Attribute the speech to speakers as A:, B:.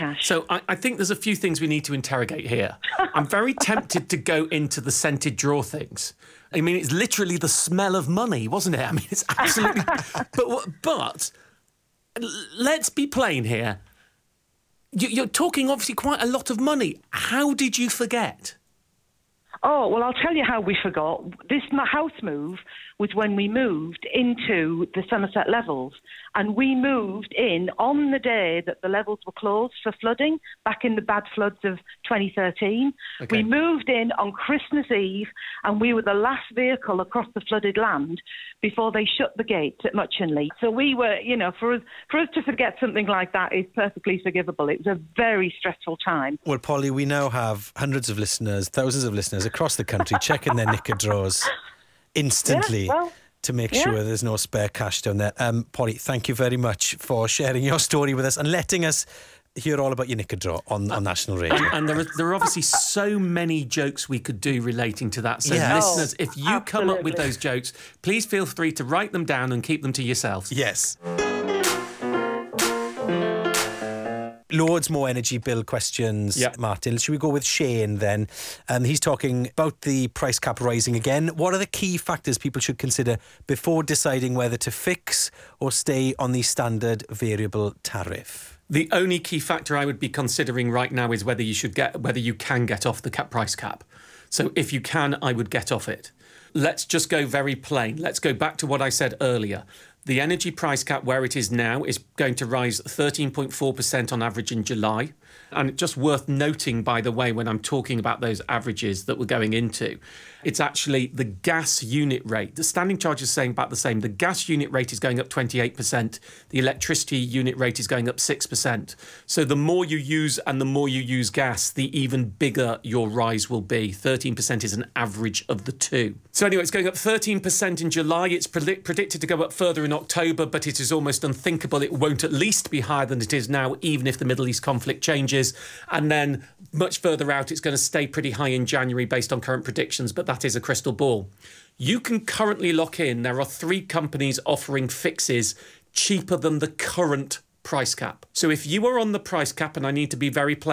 A: cash.
B: So I think there's a few things we need to interrogate here. I'm very tempted to go into the scented drawer things. I mean, it's literally the smell of money, wasn't it? I mean, it's absolutely... but let's be plain here. You're talking, obviously, quite a lot of money. How did you forget?
A: Oh, well, I'll tell you how we forgot. My house move was when we moved into the Somerset levels. And we moved in on the day that the levels were closed for flooding, back in the bad floods of 2013. Okay. We moved in on Christmas Eve, and we were the last vehicle across the flooded land before they shut the gates at Muchenley. So we were, for us to forget something like that is perfectly forgivable. It was a very stressful time.
C: Well, Polly, we now have hundreds of listeners, thousands of listeners across the country checking their knicker drawers instantly to make sure there's no spare cash down there. Polly, thank you very much for sharing your story with us and letting us hear all about your knicker drawer on National Radio.
B: And there are obviously so many jokes we could do relating to that. So listeners, if you come up with those jokes, please feel free to write them down and keep them to yourselves.
C: Yes. Loads more energy bill questions, Martin. Should we go with Shane then? He's talking about the price cap rising again. What are the key factors people should consider before deciding whether to fix or stay on the standard variable tariff?
B: The only key factor I would be considering right now is whether you can get off the price cap. So if you can, I would get off it. Let's just go very plain. Let's go back to what I said earlier. The energy price cap where it is now is going to rise 13.4% on average in July. And just worth noting, by the way, when I'm talking about those averages that we're going into, it's actually the gas unit rate. The standing charge is saying about the same. The gas unit rate is going up 28%. The electricity unit rate is going up 6%. So the more you use and the more you use gas, the even bigger your rise will be. 13% is an average of the two. So anyway, it's going up 13% in July. It's predicted to go up further in October, but it is almost unthinkable it won't at least be higher than it is now, even if the Middle East conflict changes. And then much further out, it's going to stay pretty high in January based on current predictions, but that is a crystal ball. You can currently lock in. There are 3 companies offering fixes cheaper than the current price cap. So if you are on the price cap, and I need to be very plain,